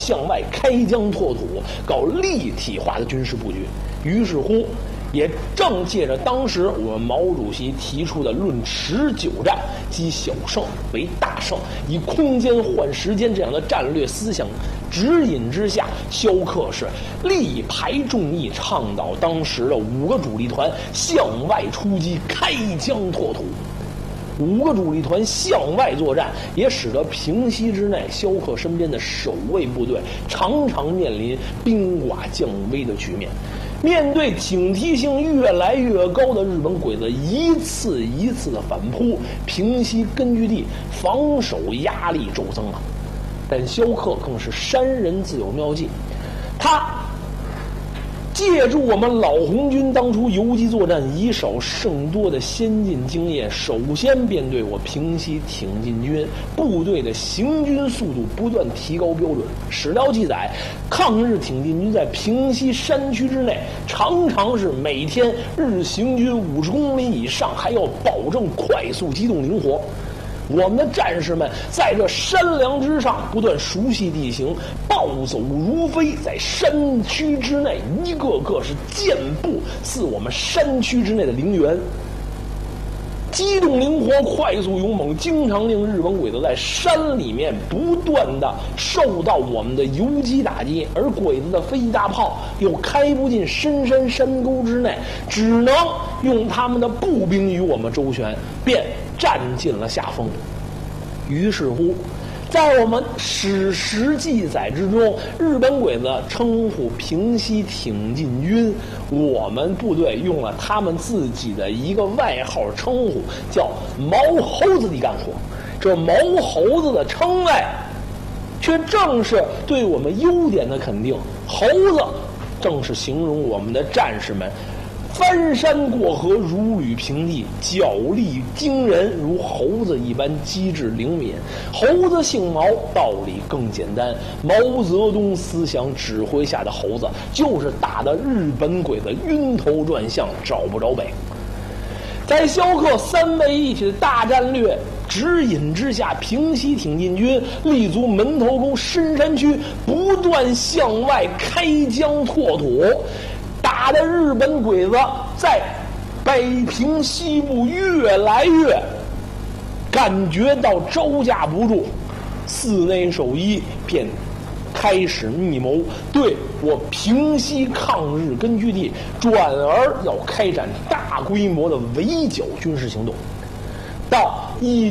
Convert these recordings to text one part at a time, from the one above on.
向外开疆拓土，搞立体化的军事布局。于是乎，也正借着当时我们毛主席提出的论持久战，积小胜为大胜，以空间换时间这样的战略思想指引之下，萧克是力排众议，倡导当时的5个主力团向外出击，开疆拓土。5个主力团向外作战，也使得平西之内萧克身边的守卫部队常常面临兵寡将危的局面。面对警惕性越来越高的日本鬼子一次一次的反扑，平西根据地防守压力骤增啊！但萧克更是山人自有妙计，他借助我们老红军当初游击作战以少胜多的先进经验，首先便对我平西挺进军部队的行军速度不断提高标准。史料记载，抗日挺进军在平西山区之内，常常是每天日行军50公里以上，还要保证快速机动灵活。我们的战士们在这山梁之上不断熟悉地形，暴走如飞，在山区之内一个个是健步似我们山区之内的陵园。机动灵活，快速勇猛，经常令日本鬼子在山里面不断的受到我们的游击打击，而鬼子的飞机大炮又开不进深山山沟之内，只能用他们的步兵与我们周旋，便占尽了下风。于是乎，在我们史实记载之中，日本鬼子称呼平西挺进军，我们部队用了他们自己的一个外号称呼，叫毛猴子的干活。这毛猴子的称谓却正是对我们优点的肯定。猴子正是形容我们的战士们翻山过河如履平地，脚力惊人，如猴子一般机智灵敏。猴子姓毛，道理更简单。毛泽东思想指挥下的猴子，就是打得日本鬼子晕头转向，找不着北。在萧克3位一体的大战略指引之下，平西挺进军立足门头沟深山区，不断向外开疆拓土，打的日本鬼子在北平西部越来越感觉到招架不住，寺内守一便开始密谋，对我平西抗日根据地转而要开展大规模的围剿军事行动。到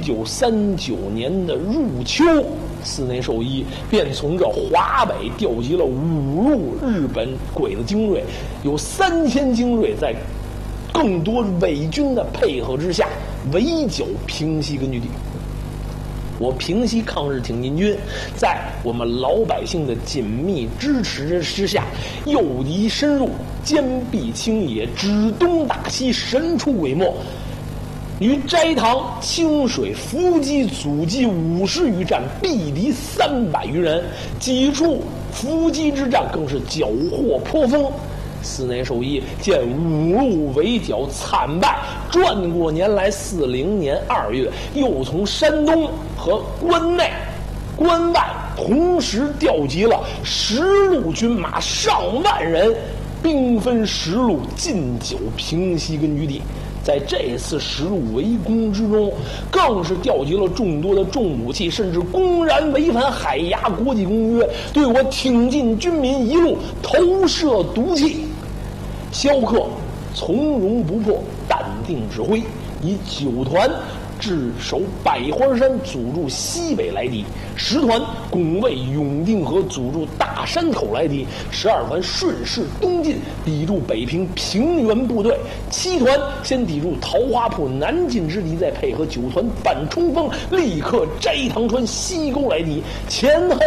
1939年的入秋，寺内寿一便从这华北调集了5路日本鬼子精锐，有3000精锐在更多伪军的配合之下围剿平西根据地。我平西抗日挺进军在我们老百姓的紧密支持之下，诱敌深入，坚壁清野，指东打西，神出鬼没。于斋堂、清水、伏击阻击50余战，毙敌300余人。几处伏击之战更是缴获颇丰。寺内寿一见5路围剿惨败，转过年来40年2月，又从山东和关内、关外同时调集了10路军马上万人，兵分10路进剿平西根据地。在这次10路围攻之中，更是调集了众多的重武器，甚至公然违反海牙国际公约，对我挺进军民一路投射毒气。萧克从容不迫，淡定指挥，以9团驻守百花山，阻住西北来敌；10团拱卫永定河，阻住大山口来敌；12团顺势东进，抵住北平平原部队；7团先抵住桃花铺南进之敌，再配合9团反冲锋，立刻斋堂川西沟来敌。前后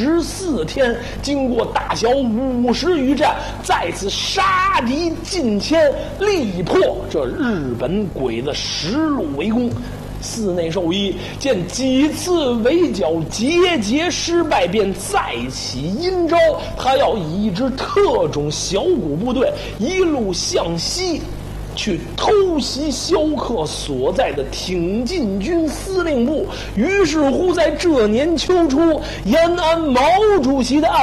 14天，经过大小50余战，再次杀敌近千，力破这日本鬼子10路围攻。寺内寿一见几次围剿节节失败，便再起阴招，他要以一支特种小股部队一路向西，去偷袭萧克所在的挺进军司令部。于是乎，在这年秋初，延安毛主席的